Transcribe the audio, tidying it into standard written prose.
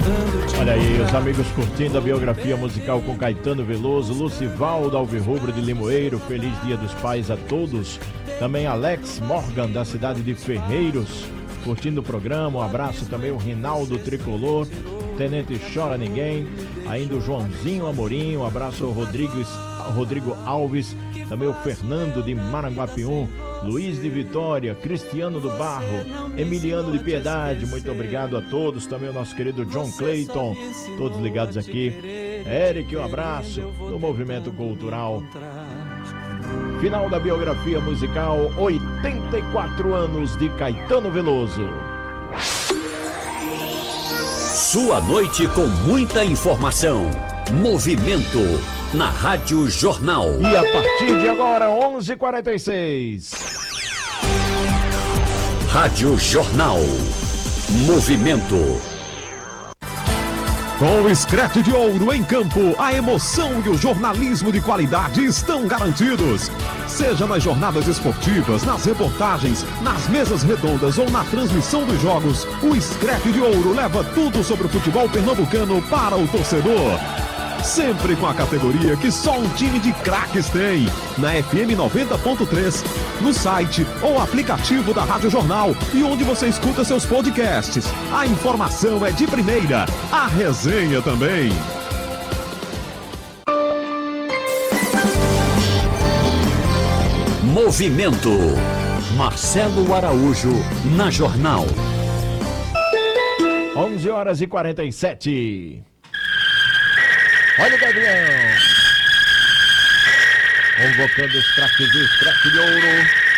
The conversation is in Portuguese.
Olha aí, os amigos curtindo a biografia musical com Caetano Veloso, Lucivaldo Alvirrubro de Limoeiro, feliz Dia dos Pais a todos. Também Alex Morgan, da cidade de Ferreiros, curtindo o programa. Um abraço também o Rinaldo Tricolor, Tenente Chora Ninguém, ainda o Joãozinho Amorim, um abraço ao Rodrigo Alves, também o Fernando de Maranguapium, Luiz de Vitória, Cristiano do Barro, Emiliano de Piedade, muito obrigado a todos, também o nosso querido John Clayton, todos ligados aqui. Eric, um abraço no Movimento Cultural. Final da biografia musical, 84 anos de Caetano Veloso. Sua noite com muita informação. Movimento na Rádio Jornal. E a partir de agora, 11h46. Rádio Jornal. Movimento. Com o Screte de Ouro em campo, a emoção e o jornalismo de qualidade estão garantidos. Seja nas jornadas esportivas, nas reportagens, nas mesas redondas ou na transmissão dos jogos, o Screte de Ouro leva tudo sobre o futebol pernambucano para o torcedor. Sempre com a categoria que só um time de craques tem. Na FM 90.3, no site ou aplicativo da Rádio Jornal e onde você escuta seus podcasts. A informação é de primeira, a resenha também. Movimento. Marcelo Araújo na Jornal. 11h47. Olha o Gabriel, convocando os craques do Screte de Ouro.